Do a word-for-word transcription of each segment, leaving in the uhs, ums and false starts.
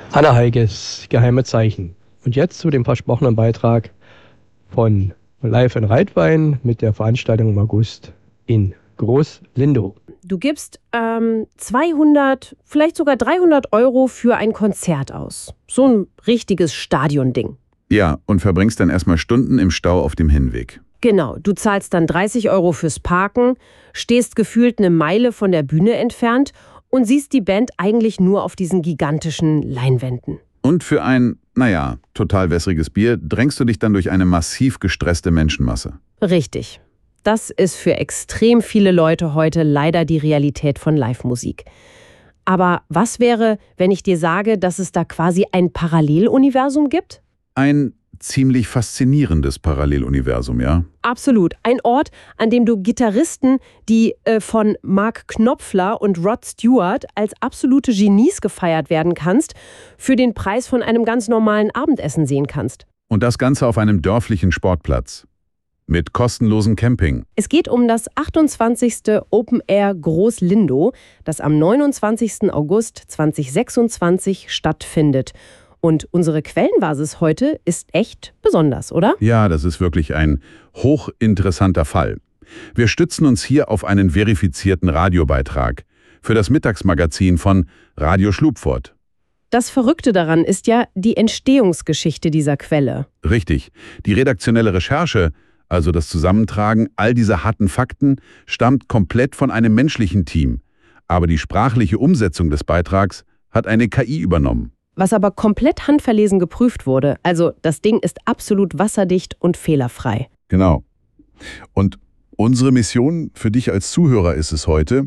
Anna Heiges, Geheime Zeichen. Und jetzt zu dem versprochenen Beitrag von Live in Reitwein mit der Veranstaltung im August in Groß-Lindow. Du gibst ähm, zweihundert, vielleicht sogar dreihundert Euro für ein Konzert aus. So ein richtiges Stadionding. Ja, und verbringst dann erstmal Stunden im Stau auf dem Hinweg. Genau, du zahlst dann dreißig Euro fürs Parken, stehst gefühlt eine Meile von der Bühne entfernt und siehst die Band eigentlich nur auf diesen gigantischen Leinwänden. Und für ein, naja, total wässriges Bier drängst du dich dann durch eine massiv gestresste Menschenmasse. Richtig. Das ist für extrem viele Leute heute leider die Realität von Live-Musik. Aber was wäre, wenn ich dir sage, dass es da quasi ein Paralleluniversum gibt? Ein ziemlich faszinierendes Paralleluniversum, ja? Absolut. Ein Ort, an dem du Gitarristen, die äh, von Mark Knopfler und Rod Stewart als absolute Genies gefeiert werden kannst, für den Preis von einem ganz normalen Abendessen sehen kannst. Und das Ganze auf einem dörflichen Sportplatz. Mit kostenlosem Camping. Es geht um das achtundzwanzigste Open Air Groß-Lindow, das am neunundzwanzigsten August zweitausendsechsundzwanzig stattfindet. Und unsere Quellenbasis heute ist echt besonders, oder? Ja, das ist wirklich ein hochinteressanter Fall. Wir stützen uns hier auf einen verifizierten Radiobeitrag für das Mittagsmagazin von Radio Schlupfort. Das Verrückte daran ist ja die Entstehungsgeschichte dieser Quelle. Richtig. Die redaktionelle Recherche, also das Zusammentragen all dieser harten Fakten, stammt komplett von einem menschlichen Team. Aber die sprachliche Umsetzung des Beitrags hat eine K I übernommen. Was aber komplett handverlesen geprüft wurde. Also das Ding ist absolut wasserdicht und fehlerfrei. Genau. Und unsere Mission für dich als Zuhörer ist es heute,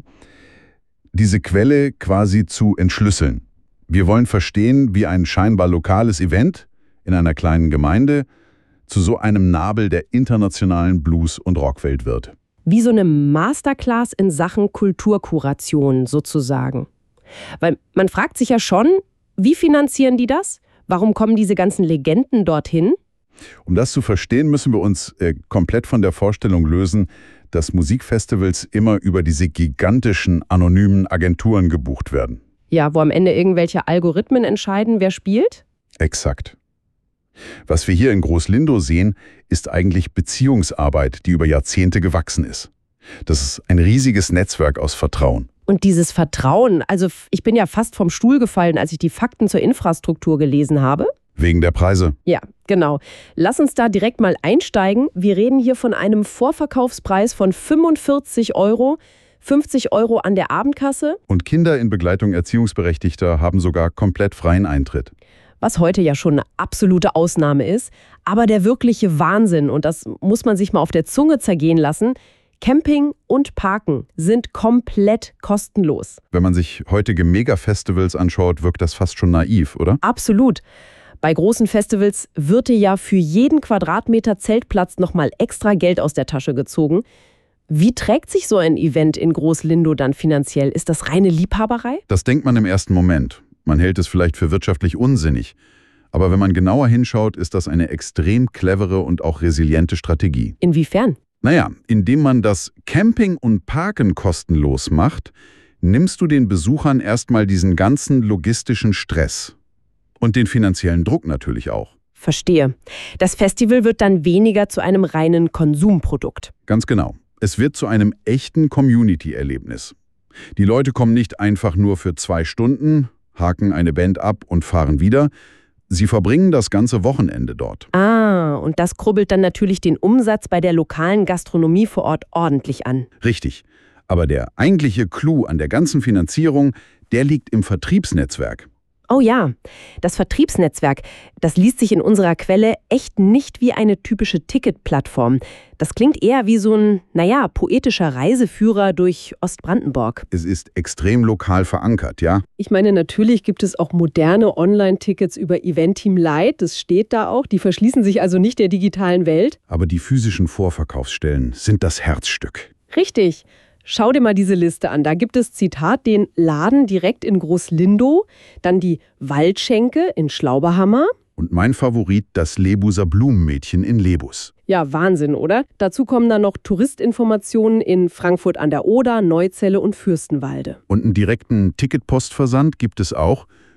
diese Quelle quasi zu entschlüsseln. Wir wollen verstehen, wie ein scheinbar lokales Event in einer kleinen Gemeinde zu so einem Nabel der internationalen Blues- und Rockwelt wird. Wie so eine Masterclass in Sachen Kulturkuration sozusagen. Weil man fragt sich ja schon, wie finanzieren die das? Warum kommen diese ganzen Legenden dorthin? Um das zu verstehen, müssen wir uns äh, komplett von der Vorstellung lösen, dass Musikfestivals immer über diese gigantischen, anonymen Agenturen gebucht werden. Ja, wo am Ende irgendwelche Algorithmen entscheiden, wer spielt? Exakt. Was wir hier in Groß-Lindow sehen, ist eigentlich Beziehungsarbeit, die über Jahrzehnte gewachsen ist. Das ist ein riesiges Netzwerk aus Vertrauen. Und dieses Vertrauen, also ich bin ja fast vom Stuhl gefallen, als ich die Fakten zur Infrastruktur gelesen habe. Wegen der Preise? Ja, genau. Lass uns da direkt mal einsteigen. Wir reden hier von einem Vorverkaufspreis von fünfundvierzig Euro, fünfzig Euro an der Abendkasse. Und Kinder in Begleitung Erziehungsberechtigter haben sogar komplett freien Eintritt. Was heute ja schon eine absolute Ausnahme ist. Aber der wirkliche Wahnsinn, und das muss man sich mal auf der Zunge zergehen lassen, Camping und Parken sind komplett kostenlos. Wenn man sich heutige Mega-Festivals anschaut, wirkt das fast schon naiv, oder? Absolut. Bei großen Festivals wird dir ja für jeden Quadratmeter Zeltplatz nochmal extra Geld aus der Tasche gezogen. Wie trägt sich so ein Event in Groß-Lindow dann finanziell? Ist das reine Liebhaberei? Das denkt man im ersten Moment. Man hält es vielleicht für wirtschaftlich unsinnig. Aber wenn man genauer hinschaut, ist das eine extrem clevere und auch resiliente Strategie. Inwiefern? Naja, indem man das Camping und Parken kostenlos macht, nimmst du den Besuchern erstmal diesen ganzen logistischen Stress. Und den finanziellen Druck natürlich auch. Verstehe. Das Festival wird dann weniger zu einem reinen Konsumprodukt. Ganz genau. Es wird zu einem echten Community-Erlebnis. Die Leute kommen nicht einfach nur für zwei Stunden, haken eine Band ab und fahren wieder. Sie verbringen das ganze Wochenende dort. Ah, und das kurbelt dann natürlich den Umsatz bei der lokalen Gastronomie vor Ort ordentlich an. Richtig. Aber der eigentliche Clou an der ganzen Finanzierung, der liegt im Vertriebsnetzwerk. Oh ja, das Vertriebsnetzwerk, das liest sich in unserer Quelle echt nicht wie eine typische Ticketplattform. Das klingt eher wie so ein, naja, poetischer Reiseführer durch Ostbrandenburg. Es ist extrem lokal verankert, ja? Ich meine, natürlich gibt es auch moderne Online-Tickets über Eventim Lite, das steht da auch. Die verschließen sich also nicht der digitalen Welt. Aber die physischen Vorverkaufsstellen sind das Herzstück. Richtig. Schau dir mal diese Liste an. Da gibt es, Zitat, den Laden direkt in Groß-Lindow, dann die Waldschenke in Schlauberhammer. Und mein Favorit, das Lebuser Blumenmädchen in Lebus. Ja, Wahnsinn, oder? Dazu kommen dann noch Touristinformationen in Frankfurt an der Oder, Neuzelle und Fürstenwalde. Und einen direkten Ticketpostversand gibt es auch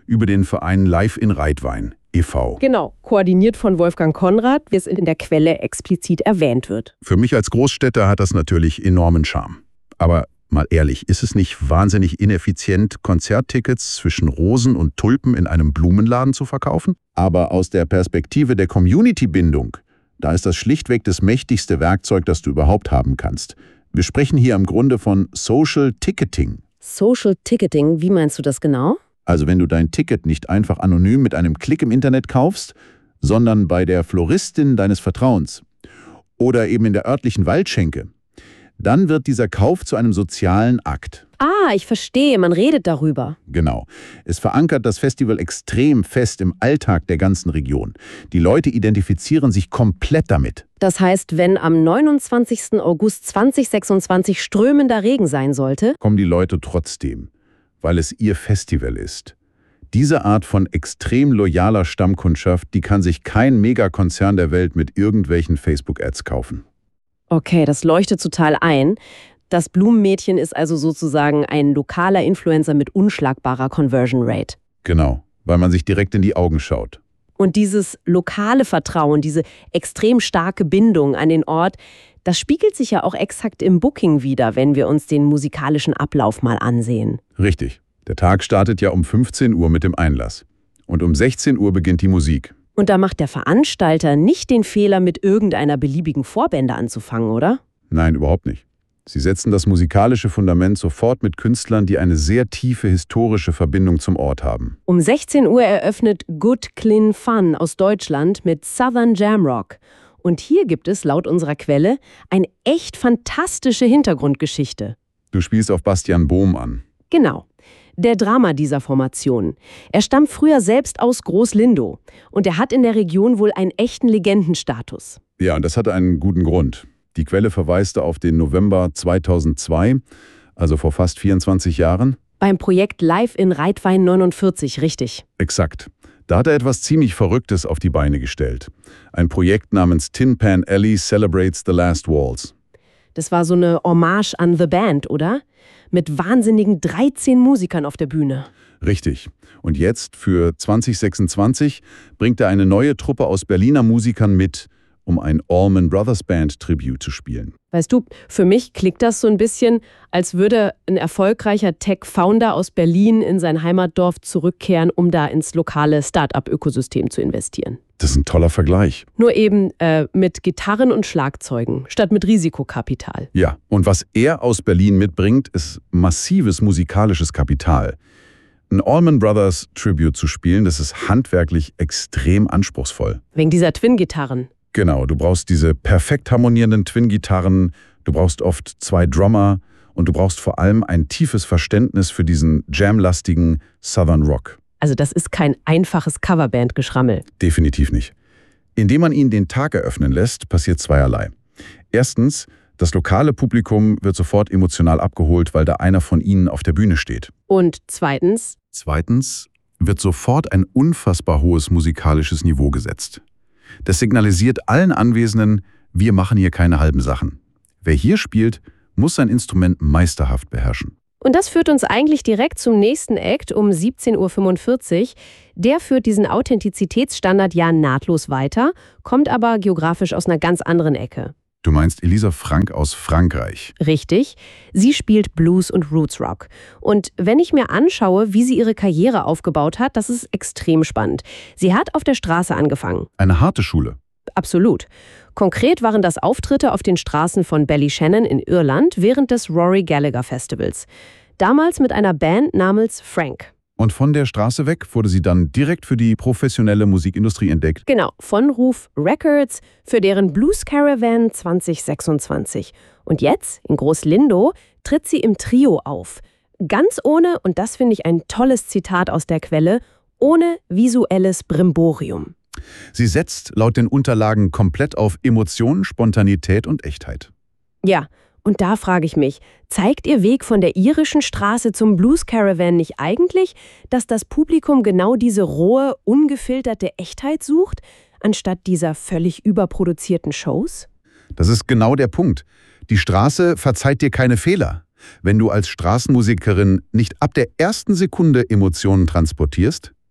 über den Verein Live in Reitwein e V Genau, koordiniert von Wolfgang Konrad, wie es in der Quelle explizit erwähnt wird. Für mich als Großstädter hat das natürlich enormen Charme. Aber mal ehrlich, ist es nicht wahnsinnig ineffizient, Konzerttickets zwischen Rosen und Tulpen in einem Blumenladen zu verkaufen? Aber aus der Perspektive der Community-Bindung, da ist das schlichtweg das mächtigste Werkzeug, das du überhaupt haben kannst. Wir sprechen hier im Grunde von Social Ticketing. Social Ticketing, wie meinst du das genau? Also wenn du dein Ticket nicht einfach anonym mit einem Klick im Internet kaufst, sondern bei der Floristin deines Vertrauens oder eben in der örtlichen Waldschenke, dann wird dieser Kauf zu einem sozialen Akt. Ah, ich verstehe, man redet darüber. Genau. Es verankert das Festival extrem fest im Alltag der ganzen Region. Die Leute identifizieren sich komplett damit. Das heißt, wenn am neunundzwanzigsten August zweitausendsechsundzwanzig strömender Regen sein sollte, kommen die Leute trotzdem, weil es ihr Festival ist. Diese Art von extrem loyaler Stammkundschaft, die kann sich kein Megakonzern der Welt mit irgendwelchen Facebook-Ads kaufen. Okay, das leuchtet total ein. Das Blumenmädchen ist also sozusagen ein lokaler Influencer mit unschlagbarer Conversion Rate. Genau, weil man sich direkt in die Augen schaut. Und dieses lokale Vertrauen, diese extrem starke Bindung an den Ort, das spiegelt sich ja auch exakt im Booking wider, wenn wir uns den musikalischen Ablauf mal ansehen. Richtig. Der Tag startet ja um fünfzehn Uhr mit dem Einlass. Und um sechzehn Uhr beginnt die Musik. Und da macht der Veranstalter nicht den Fehler, mit irgendeiner beliebigen Vorbände anzufangen, oder? Nein, überhaupt nicht. Sie setzen das musikalische Fundament sofort mit Künstlern, die eine sehr tiefe historische Verbindung zum Ort haben. Um sechzehn Uhr eröffnet Good Clean Fun aus Deutschland mit Southern Jamrock. Und hier gibt es, laut unserer Quelle, eine echt fantastische Hintergrundgeschichte. Du spielst auf Bastian Bohm an. Genau. Der Drama dieser Formation. Er stammt früher selbst aus Groß-Lindow und er hat in der Region wohl einen echten Legendenstatus. Ja, und das hatte einen guten Grund. Die Quelle verweiste auf den November zweitausendzwei, also vor fast vierundzwanzig Jahren. Beim Projekt Live in Reitwein neunundvierzig, richtig. Exakt. Da hat er etwas ziemlich Verrücktes auf die Beine gestellt. Ein Projekt namens Tin Pan Alley Celebrates the Last Waltz. Das war so eine Hommage an The Band, oder? Mit wahnsinnigen dreizehn Musikern auf der Bühne. Richtig. Und jetzt, für zwanzig sechsundzwanzig, bringt er eine neue Truppe aus Berliner Musikern mit, um ein Allman Brothers Band Tribute zu spielen. Weißt du, für mich klingt das so ein bisschen, als würde ein erfolgreicher Tech-Founder aus Berlin in sein Heimatdorf zurückkehren, um da ins lokale Start-up-Ökosystem zu investieren. Das ist ein toller Vergleich. Nur eben äh, mit Gitarren und Schlagzeugen, statt mit Risikokapital. Ja, und was er aus Berlin mitbringt, ist massives musikalisches Kapital. Ein Allman Brothers Tribute zu spielen, das ist handwerklich extrem anspruchsvoll. Wegen dieser Twin-Gitarren. Genau, du brauchst diese perfekt harmonierenden Twin-Gitarren, du brauchst oft zwei Drummer und du brauchst vor allem ein tiefes Verständnis für diesen jamlastigen Southern Rock. Also das ist kein einfaches Coverband-Geschrammel. Definitiv nicht. Indem man ihn den Tag eröffnen lässt, passiert zweierlei. Erstens, das lokale Publikum wird sofort emotional abgeholt, weil da einer von ihnen auf der Bühne steht. Und zweitens? Zweitens wird sofort ein unfassbar hohes musikalisches Niveau gesetzt. Das signalisiert allen Anwesenden, wir machen hier keine halben Sachen. Wer hier spielt, muss sein Instrument meisterhaft beherrschen. Und das führt uns eigentlich direkt zum nächsten Act um siebzehn Uhr fünfundvierzig. Der führt diesen Authentizitätsstandard ja nahtlos weiter, kommt aber geografisch aus einer ganz anderen Ecke. Du meinst Elisa Frank aus Frankreich. Richtig. Sie spielt Blues und Roots Rock. Und wenn ich mir anschaue, wie sie ihre Karriere aufgebaut hat, das ist extrem spannend. Sie hat auf der Straße angefangen. Eine harte Schule. Absolut. Konkret waren das Auftritte auf den Straßen von Ballyshannon in Irland während des Rory Gallagher Festivals. Damals mit einer Band namens Frank. Und von der Straße weg wurde sie dann direkt für die professionelle Musikindustrie entdeckt. Genau, von Ruf Records für deren Blues Caravan zwanzig sechsundzwanzig. Und jetzt, in Groß-Lindow, tritt sie im Trio auf. Ganz ohne, und das finde ich ein tolles Zitat aus der Quelle, ohne visuelles Brimborium. Sie setzt laut den Unterlagen komplett auf Emotionen, Spontanität und Echtheit. Ja, und da frage ich mich, zeigt ihr Weg von der irischen Straße zum Blues Caravan nicht eigentlich, dass das Publikum genau diese rohe, ungefilterte Echtheit sucht, anstatt dieser völlig überproduzierten Shows? Das ist genau der Punkt. Die Straße verzeiht dir keine Fehler. Wenn du als Straßenmusikerin nicht ab der ersten Sekunde Emotionen transportierst,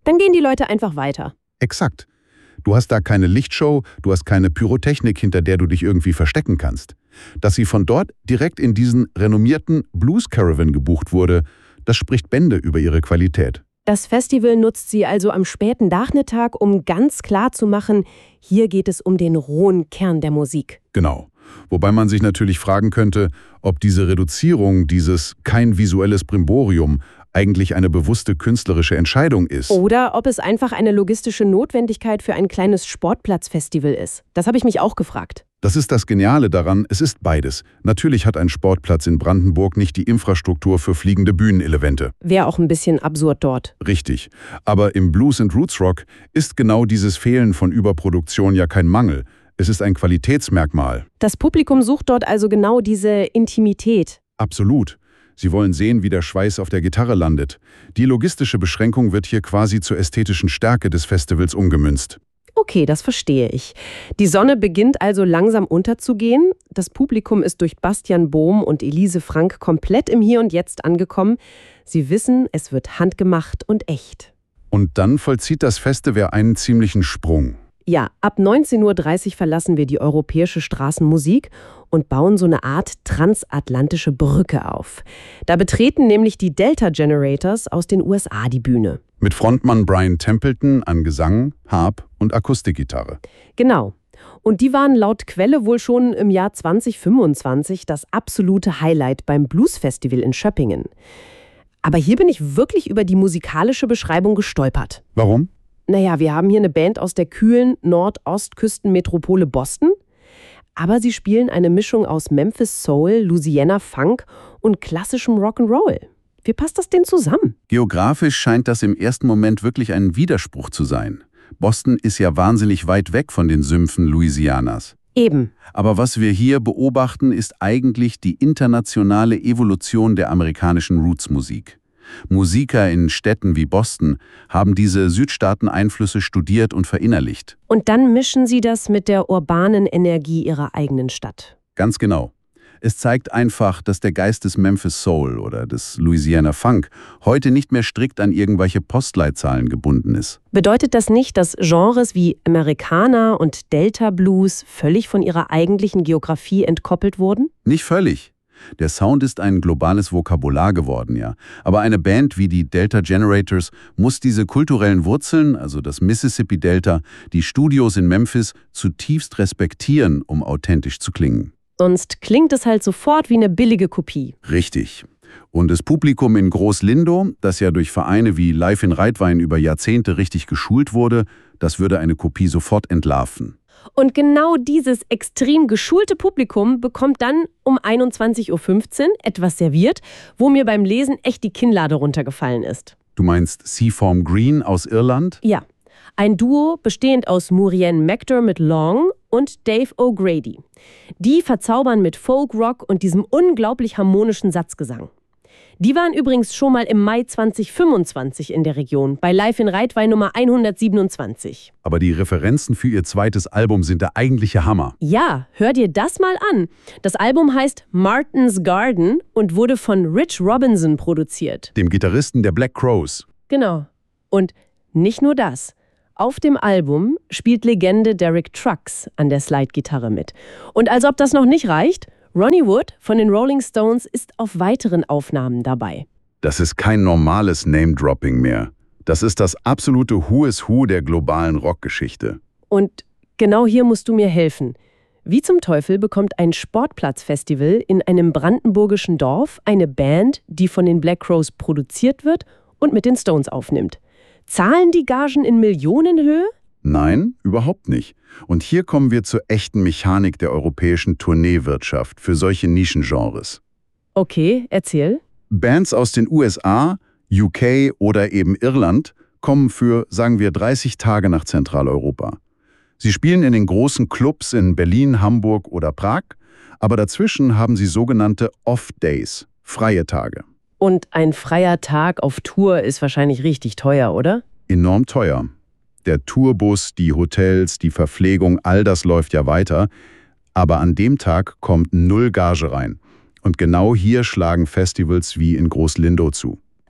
Dann gehen die Leute einfach weiter. Exakt. Du hast da keine Lichtshow, du hast keine Pyrotechnik, hinter der du dich irgendwie verstecken kannst. Dass sie von dort direkt in diesen renommierten Blues Caravan gebucht wurde, das spricht Bände über ihre Qualität. Das Festival nutzt sie also am späten Nachmittag, um ganz klar zu machen, hier geht es um den rohen Kern der Musik. Genau. Wobei man sich natürlich fragen könnte, ob diese Reduzierung, dieses kein visuelles Brimborium, eigentlich eine bewusste künstlerische Entscheidung ist. Oder ob es einfach eine logistische Notwendigkeit für ein kleines Sportplatzfestival ist. Das habe ich mich auch gefragt. Das ist das Geniale daran, es ist beides. Natürlich hat ein Sportplatz in Brandenburg nicht die Infrastruktur für fliegende Bühnenelemente. Wäre auch ein bisschen absurd dort. Richtig. Aber im Blues and Roots Rock ist genau dieses Fehlen von Überproduktion ja kein Mangel. Es ist ein Qualitätsmerkmal. Das Publikum sucht dort also genau diese Intimität. Absolut. Sie wollen sehen, wie der Schweiß auf der Gitarre landet. Die logistische Beschränkung wird hier quasi zur ästhetischen Stärke des Festivals umgemünzt. Okay, das verstehe ich. Die Sonne beginnt also langsam unterzugehen. Das Publikum ist durch Bastian Bohm und Elise Frank komplett im Hier und Jetzt angekommen. Sie wissen, es wird handgemacht und echt. Und dann vollzieht das Festival einen ziemlichen Sprung. Ja, ab neunzehn Uhr dreißig verlassen wir die europäische Straßenmusik und bauen so eine Art transatlantische Brücke auf. Da betreten nämlich die Delta Generators aus den U S A die Bühne. Mit Frontmann Brian Templeton an Gesang, Harp und Akustikgitarre. Genau. Und die waren laut Quelle wohl schon im Jahr zwanzig fünfundzwanzig das absolute Highlight beim Blues-Festival in Schöppingen. Aber hier bin ich wirklich über die musikalische Beschreibung gestolpert. Warum? Naja, wir haben hier eine Band aus der kühlen Nordostküstenmetropole Boston, aber sie spielen eine Mischung aus Memphis Soul, Louisiana Funk und klassischem Rock'n'Roll. Wie passt das denn zusammen? Geografisch scheint das im ersten Moment wirklich ein Widerspruch zu sein. Boston ist ja wahnsinnig weit weg von den Sümpfen Louisianas. Eben. Aber was wir hier beobachten, ist eigentlich die internationale Evolution der amerikanischen Roots-Musik. Musiker in Städten wie Boston haben diese Südstaaten-Einflüsse studiert und verinnerlicht. Und dann mischen sie das mit der urbanen Energie ihrer eigenen Stadt. Ganz genau. Es zeigt einfach, dass der Geist des Memphis Soul oder des Louisiana Funk heute nicht mehr strikt an irgendwelche Postleitzahlen gebunden ist. Bedeutet das nicht, dass Genres wie Americana und Delta Blues völlig von ihrer eigentlichen Geografie entkoppelt wurden? Nicht völlig. Der Sound ist ein globales Vokabular geworden, ja. Aber eine Band wie die Delta Generators muss diese kulturellen Wurzeln, also das Mississippi Delta, die Studios in Memphis, zutiefst respektieren, um authentisch zu klingen. Sonst klingt es halt sofort wie eine billige Kopie. Richtig. Und das Publikum in Groß-Lindow, das ja durch Vereine wie Live in Reitwein über Jahrzehnte richtig geschult wurde, das würde eine Kopie sofort entlarven. Und genau dieses extrem geschulte Publikum bekommt dann um einundzwanzig Uhr fünfzehn etwas serviert, wo mir beim Lesen echt die Kinnlade runtergefallen ist. Du meinst Seaform Green aus Irland? Ja, ein Duo bestehend aus Murienne McDermott Long und Dave O'Grady. Die verzaubern mit Folk-Rock und diesem unglaublich harmonischen Satzgesang. Die waren übrigens schon mal im Mai zwanzig fünfundzwanzig in der Region, bei Live in Reitwein Nummer hundertsiebenundzwanzig. Aber die Referenzen für ihr zweites Album sind der eigentliche Hammer. Ja, hör dir das mal an. Das Album heißt Martin's Garden und wurde von Rich Robinson produziert. Dem Gitarristen der Black Crowes. Genau. Und nicht nur das. Auf dem Album spielt Legende Derek Trucks an der Slide-Gitarre mit. Und als ob das noch nicht reicht, Ronnie Wood von den Rolling Stones ist auf weiteren Aufnahmen dabei. Das ist kein normales Name-Dropping mehr. Das ist das absolute Who is Who der globalen Rockgeschichte. Und genau hier musst du mir helfen. Wie zum Teufel bekommt ein Sportplatzfestival in einem brandenburgischen Dorf eine Band, die von den Black Crowes produziert wird und mit den Stones aufnimmt? Zahlen die Gagen in Millionenhöhe? Nein, überhaupt nicht. Und hier kommen wir zur echten Mechanik der europäischen Tourneewirtschaft für solche Nischengenres. Okay, erzähl. Bands aus den U S A, U K oder eben Irland kommen für, sagen wir, dreißig Tage nach Zentraleuropa. Sie spielen in den großen Clubs in Berlin, Hamburg oder Prag, aber dazwischen haben sie sogenannte Off-Days, freie Tage. Und ein freier Tag auf Tour ist wahrscheinlich richtig teuer, oder? Enorm teuer. Der Tourbus, die Hotels, die Verpflegung, all das läuft ja weiter. Aber an dem Tag kommt null Gage rein. Und genau hier schlagen Festivals wie in Groß-Lindow zu.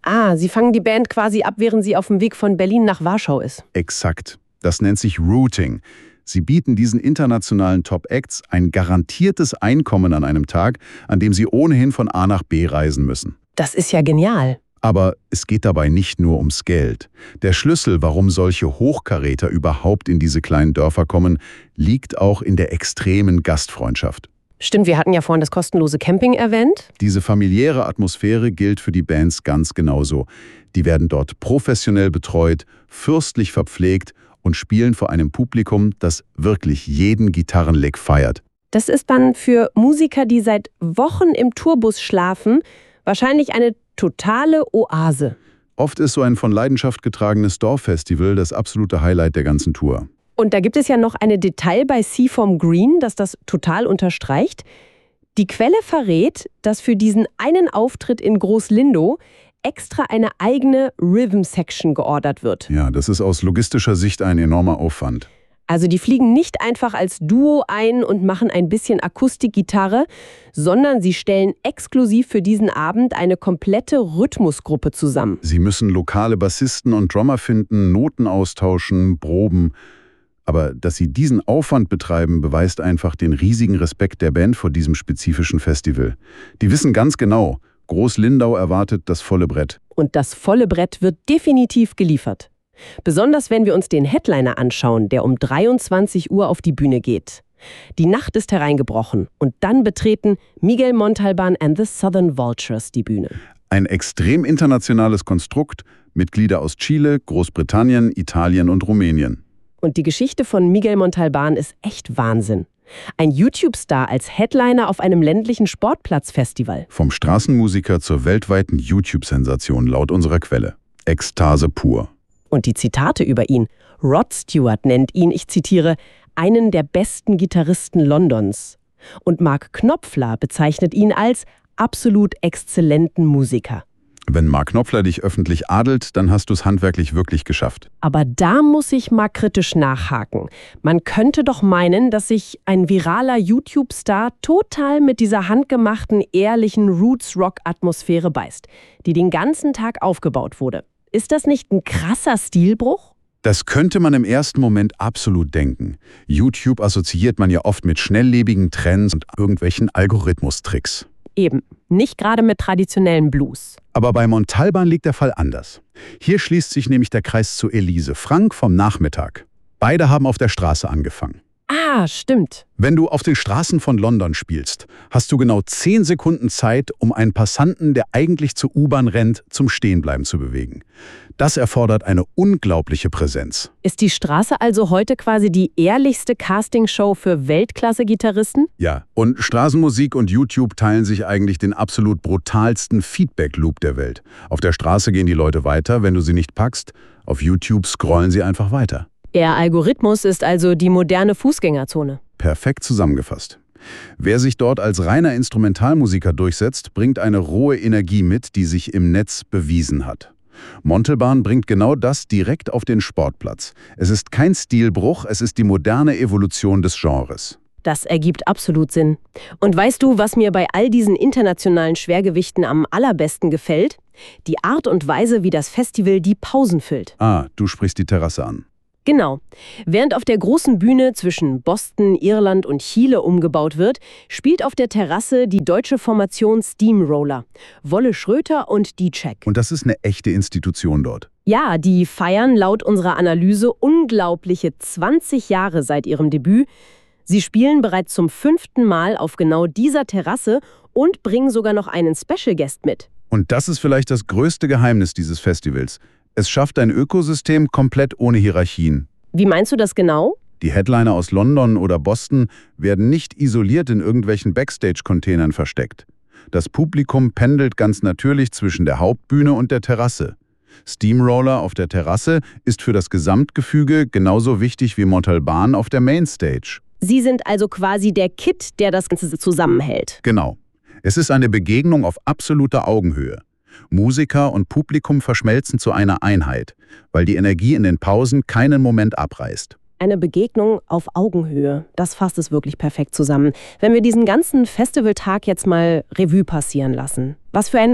Ah, Sie fangen die Band quasi ab, während sie auf dem Weg von Berlin nach Warschau ist. Exakt. Das nennt sich Routing. Sie bieten diesen internationalen Top-Acts ein garantiertes Einkommen an einem Tag, an dem sie ohnehin von A nach B reisen müssen. Das ist ja genial. Aber es geht dabei nicht nur ums Geld. Der Schlüssel, warum solche Hochkaräter überhaupt in diese kleinen Dörfer kommen, liegt auch in der extremen Gastfreundschaft. Stimmt, wir hatten ja vorhin das kostenlose Camping erwähnt. Diese familiäre Atmosphäre gilt für die Bands ganz genauso. Die werden dort professionell betreut, fürstlich verpflegt und spielen vor einem Publikum, das wirklich jeden Gitarrenlick feiert. Das ist dann für Musiker, die seit Wochen im Tourbus schlafen, wahrscheinlich eine totale Oase. Oft ist so ein von Leidenschaft getragenes Dorffestival das absolute Highlight der ganzen Tour. Und da gibt es ja noch ein Detail bei Seafoam Green, das das total unterstreicht. Die Quelle verrät, dass für diesen einen Auftritt in Groß-Lindow extra eine eigene Rhythm-Section geordert wird. Ja, das ist aus logistischer Sicht ein enormer Aufwand. Also die fliegen nicht einfach als Duo ein und machen ein bisschen Akustikgitarre, sondern sie stellen exklusiv für diesen Abend eine komplette Rhythmusgruppe zusammen. Sie müssen lokale Bassisten und Drummer finden, Noten austauschen, proben. Aber dass sie diesen Aufwand betreiben, beweist einfach den riesigen Respekt der Band vor diesem spezifischen Festival. Die wissen ganz genau, Groß-Lindow erwartet das volle Brett. Und das volle Brett wird definitiv geliefert. Besonders wenn wir uns den Headliner anschauen, der um dreiundzwanzig Uhr auf die Bühne geht. Die Nacht ist hereingebrochen und dann betreten Miguel Montalbán and the Southern Vultures die Bühne. Ein extrem internationales Konstrukt, Mitglieder aus Chile, Großbritannien, Italien und Rumänien. Und die Geschichte von Miguel Montalbán ist echt Wahnsinn. Ein YouTube-Star als Headliner auf einem ländlichen Sportplatzfestival. Vom Straßenmusiker zur weltweiten YouTube-Sensation laut unserer Quelle. Ekstase pur. Und die Zitate über ihn. Rod Stewart nennt ihn, ich zitiere, einen der besten Gitarristen Londons. Und Mark Knopfler bezeichnet ihn als absolut exzellenten Musiker. Wenn Mark Knopfler dich öffentlich adelt, dann hast du es handwerklich wirklich geschafft. Aber da muss ich mal kritisch nachhaken. Man könnte doch meinen, dass sich ein viraler YouTube-Star total mit dieser handgemachten, ehrlichen Roots-Rock-Atmosphäre beißt, die den ganzen Tag aufgebaut wurde. Ist das nicht ein krasser Stilbruch? Das könnte man im ersten Moment absolut denken. YouTube assoziiert man ja oft mit schnelllebigen Trends und irgendwelchen Algorithmustricks. Eben, nicht gerade mit traditionellen Blues. Aber bei Montalbán liegt der Fall anders. Hier schließt sich nämlich der Kreis zu Elise Frank vom Nachmittag. Beide haben auf der Straße angefangen. Ah, stimmt. Wenn du auf den Straßen von London spielst, hast du genau zehn Sekunden Zeit, um einen Passanten, der eigentlich zur U-Bahn rennt, zum Stehenbleiben zu bewegen. Das erfordert eine unglaubliche Präsenz. Ist die Straße also heute quasi die ehrlichste Castingshow für Weltklasse-Gitarristen? Ja, und Straßenmusik und YouTube teilen sich eigentlich den absolut brutalsten Feedback-Loop der Welt. Auf der Straße gehen die Leute weiter, wenn du sie nicht packst. Auf YouTube scrollen sie einfach weiter. Der Algorithmus ist also die moderne Fußgängerzone. Perfekt zusammengefasst. Wer sich dort als reiner Instrumentalmusiker durchsetzt, bringt eine rohe Energie mit, die sich im Netz bewiesen hat. Montalbán bringt genau das direkt auf den Sportplatz. Es ist kein Stilbruch, es ist die moderne Evolution des Genres. Das ergibt absolut Sinn. Und weißt du, was mir bei all diesen internationalen Schwergewichten am allerbesten gefällt? Die Art und Weise, wie das Festival die Pausen füllt. Ah, du sprichst die Terrasse an. Genau. Während auf der großen Bühne zwischen Boston, Irland und Chile umgebaut wird, spielt auf der Terrasse die deutsche Formation Steamroller, Wolle Schröter und die Check. Und das ist eine echte Institution dort. Ja, die feiern laut unserer Analyse unglaubliche zwanzig Jahre seit ihrem Debüt. Sie spielen bereits zum fünften Mal auf genau dieser Terrasse und bringen sogar noch einen Special Guest mit. Und das ist vielleicht das größte Geheimnis dieses Festivals. Es schafft ein Ökosystem komplett ohne Hierarchien. Wie meinst du das genau? Die Headliner aus London oder Boston werden nicht isoliert in irgendwelchen Backstage-Containern versteckt. Das Publikum pendelt ganz natürlich zwischen der Hauptbühne und der Terrasse. Steamroller auf der Terrasse ist für das Gesamtgefüge genauso wichtig wie Montalbán auf der Mainstage. Sie sind also quasi der Kitt, der das Ganze zusammenhält. Genau. Es ist eine Begegnung auf absoluter Augenhöhe. Musiker und Publikum verschmelzen zu einer Einheit, weil die Energie in den Pausen keinen Moment abreißt. Eine Begegnung auf Augenhöhe, das fasst es wirklich perfekt zusammen. Wenn wir diesen ganzen Festivaltag jetzt mal Revue passieren lassen. Was für ein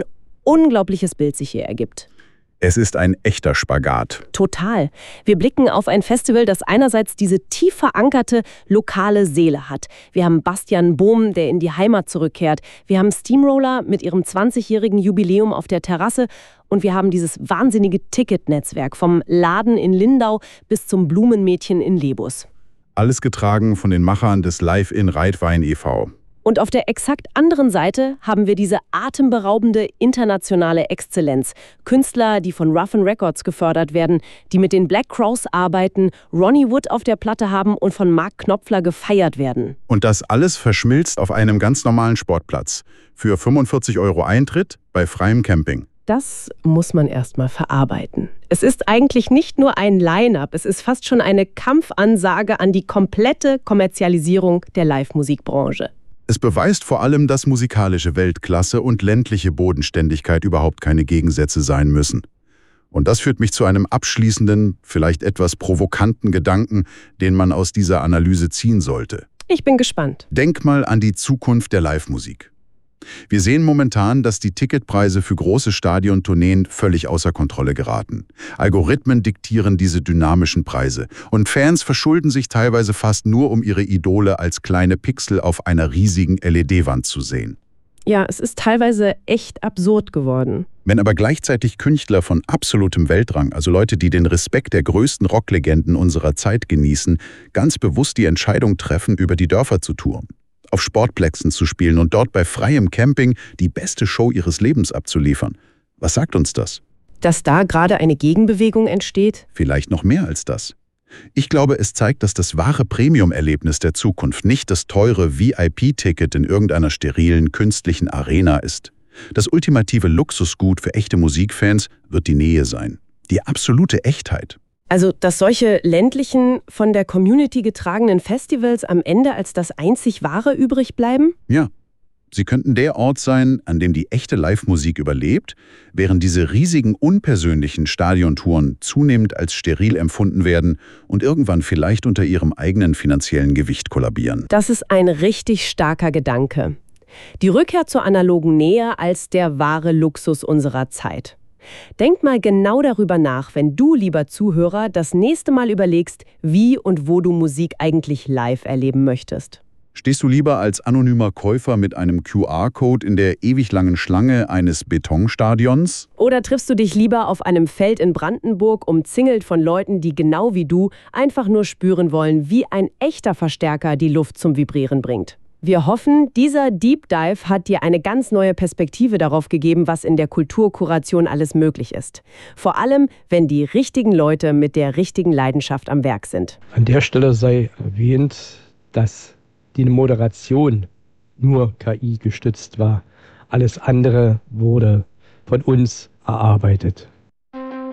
unglaubliches Bild sich hier ergibt. Es ist ein echter Spagat. Total. Wir blicken auf ein Festival, das einerseits diese tief verankerte lokale Seele hat. Wir haben Bastian Bohm, der in die Heimat zurückkehrt. Wir haben Steamroller mit ihrem zwanzigjährigen Jubiläum auf der Terrasse. Und wir haben dieses wahnsinnige Ticketnetzwerk vom Laden in Lindau bis zum Blumenmädchen in Lebus. Alles getragen von den Machern des Live in Reitwein e V Und auf der exakt anderen Seite haben wir diese atemberaubende internationale Exzellenz. Künstler, die von Ruffin Records gefördert werden, die mit den Black Crowes arbeiten, Ronnie Wood auf der Platte haben und von Mark Knopfler gefeiert werden. Und das alles verschmilzt auf einem ganz normalen Sportplatz. Für fünfundvierzig Euro Eintritt bei freiem Camping. Das muss man erstmal verarbeiten. Es ist eigentlich nicht nur ein Line-up, es ist fast schon eine Kampfansage an die komplette Kommerzialisierung der Live-Musikbranche. Es beweist vor allem, dass musikalische Weltklasse und ländliche Bodenständigkeit überhaupt keine Gegensätze sein müssen. Und das führt mich zu einem abschließenden, vielleicht etwas provokanten Gedanken, den man aus dieser Analyse ziehen sollte. Ich bin gespannt. Denk mal an die Zukunft der Live-Musik. Wir sehen momentan, dass die Ticketpreise für große Stadiontourneen völlig außer Kontrolle geraten. Algorithmen diktieren diese dynamischen Preise und Fans verschulden sich teilweise fast nur, um ihre Idole als kleine Pixel auf einer riesigen L E D-Wand zu sehen. Ja, es ist teilweise echt absurd geworden. Wenn aber gleichzeitig Künstler von absolutem Weltrang, also Leute, die den Respekt der größten Rocklegenden unserer Zeit genießen, ganz bewusst die Entscheidung treffen, über die Dörfer zu touren, auf Sportplätzen zu spielen und dort bei freiem Camping die beste Show ihres Lebens abzuliefern. Was sagt uns das? Dass da gerade eine Gegenbewegung entsteht? Vielleicht noch mehr als das. Ich glaube, es zeigt, dass das wahre Premium-Erlebnis der Zukunft nicht das teure V I P-Ticket in irgendeiner sterilen, künstlichen Arena ist. Das ultimative Luxusgut für echte Musikfans wird die Nähe sein. Die absolute Echtheit. Also, dass solche ländlichen, von der Community getragenen Festivals am Ende als das einzig Wahre übrig bleiben? Ja, sie könnten der Ort sein, an dem die echte Live-Musik überlebt, während diese riesigen, unpersönlichen Stadiontouren zunehmend als steril empfunden werden und irgendwann vielleicht unter ihrem eigenen finanziellen Gewicht kollabieren. Das ist ein richtig starker Gedanke. Die Rückkehr zur analogen Nähe als der wahre Luxus unserer Zeit. Denk mal genau darüber nach, wenn du, lieber Zuhörer, das nächste Mal überlegst, wie und wo du Musik eigentlich live erleben möchtest. Stehst du lieber als anonymer Käufer mit einem Q R-Code in der ewig langen Schlange eines Betonstadions? Oder triffst du dich lieber auf einem Feld in Brandenburg, umzingelt von Leuten, die genau wie du einfach nur spüren wollen, wie ein echter Verstärker die Luft zum Vibrieren bringt? Wir hoffen, dieser Deep Dive hat dir eine ganz neue Perspektive darauf gegeben, was in der Kulturkuration alles möglich ist. Vor allem, wenn die richtigen Leute mit der richtigen Leidenschaft am Werk sind. An der Stelle sei erwähnt, dass die Moderation nur K I gestützt war. Alles andere wurde von uns erarbeitet.